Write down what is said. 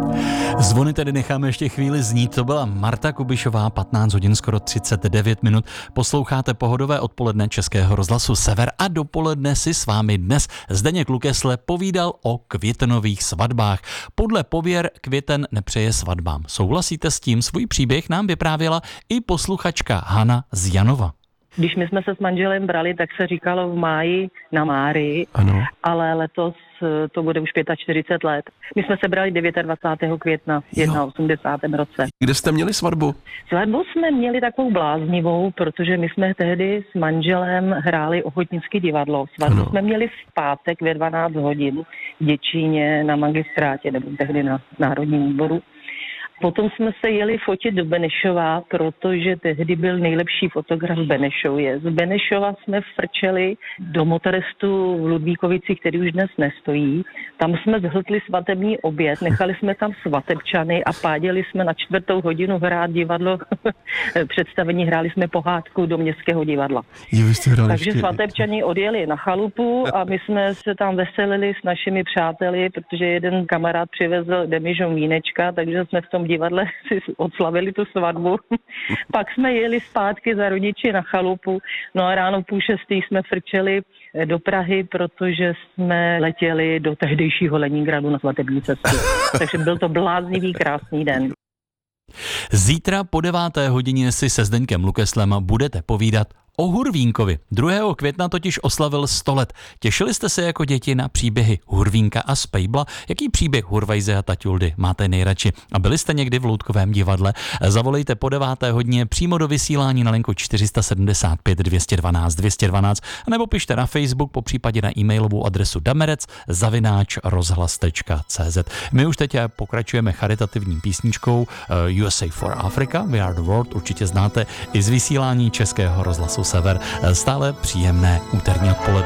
Zvony tedy necháme ještě chvíli znít. To byla Marta Kubišová, 15 hodin, skoro 39 minut. Posloucháte pohodové odpoledne Českého rozhlasu Sever a dopoledne si s vámi dnes Zdeněk Lukesle povídal o květenových svatbách. Podle pověr květen nepřeje svatbám. Souhlasíte s tím? Svůj příběh nám vyprávěla i posluchačka Hana z Janova. Když my jsme se s manželem brali, tak se říkalo v máji na Márii, Ano. ale letos to bude už 45 let. My jsme se brali 29. května v 81. roce. Kde jste měli svatbu? Svatbu jsme měli takovou bláznivou, protože my jsme tehdy s manželem hráli ochotnické divadlo. Svatbu jsme měli v pátek ve 12 hodin v Děčíně na magistrátě, nebo tehdy na Národním výboru. Potom jsme se jeli fotit do Benešova, protože tehdy byl nejlepší fotograf v Benešově. Z Benešova jsme frčeli do Motorestu v Ludvíkovicích, který už dnes nestojí. Tam jsme zhltli svatební oběd, nechali jsme tam svatebčany a páděli jsme na 4. hodinu hrát divadlo. Představení hráli jsme pohádku do Městského divadla. Takže svatebčani odjeli na chalupu a my jsme se tam veselili s našimi přáteli, protože jeden kamarád přivezl demižon vínečka, takže jsme v tom divadle si odslavili tu svatbu. Pak jsme jeli zpátky za rodiči na chalupu, no a ráno 5:30 jsme frčeli do Prahy, protože jsme letěli do tehdejšího Leningradu na svatební cestu. Takže byl to bláznivý, krásný den. Zítra po 9. hodině si se Zdeňkem Lukeslem budete povídat o Hurvínkovi. 2. května totiž oslavil 100 let. Těšili jste se jako děti na příběhy Hurvínka a Spejbla? Jaký příběh Hurvajze a Taťuldy máte nejradši? A byli jste někdy v Loutkovém divadle? Zavolejte po 9. hodině přímo do vysílání na linku 475 212 212 nebo pište na Facebook, popřípadě na e-mailovou adresu damerec@rozhlas.cz. My už teď pokračujeme charitativní písničkou USA for Africa, We Are the World, určitě znáte i z vysílání Českého rozhlasu Sever. Stále příjemné úterní odpoledne.